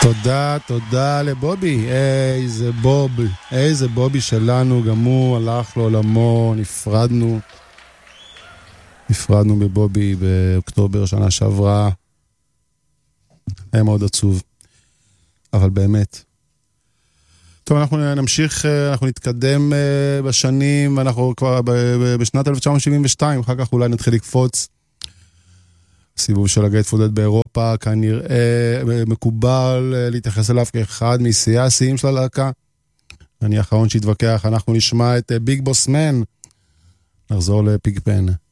תודה לבובי, איזה בובי שלנו, גם הוא הלך לעולמו, נפרדנו בבובי באוקטובר שנה שעברה, היה מאוד עצוב, אבל באמת. טוב, אנחנו נמשיך, אנחנו נתקדם בשנים, אנחנו כבר בשנת 1972, אחר כך אולי נתחיל לקפוץ, סיבוב של הגרייטפול דד באירופה, כנראה מקובל להתייחס אליו כאחד משיאי השיאים של הלהקה. אני האחרון שהתווכח, אנחנו נשמע את ביג בוס מן, נחזור לפיג פן.